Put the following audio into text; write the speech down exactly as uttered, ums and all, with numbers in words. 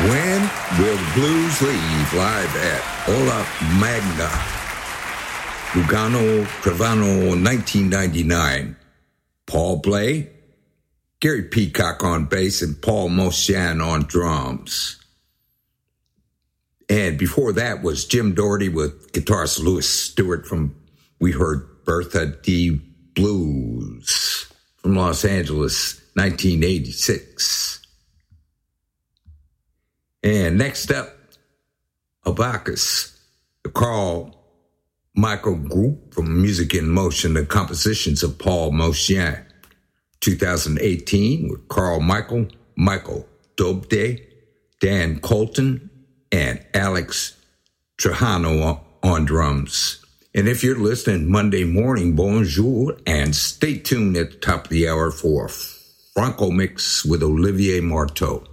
When Will the Blues Leave? Live at Ola Magna, Lugano, Trevano, nineteen ninety-nine. Paul Bley, Gary Peacock on bass, and Paul Moshan on drums. And before that was Jim Doherty with guitarist Louis Stewart from, we heard Bertha D. Blues from Los Angeles, nineteen eighty-six. And next up, Abacus, the Carl Michael Group from Music in Motion, the compositions of Paul Moshan. two thousand eighteen with Carl Michael, Michael Dobde, Dan Colton, and Alex Trajano on drums. And if you're listening Monday morning, bonjour, and stay tuned at the top of the hour for Franco Mix with Olivier Marteau.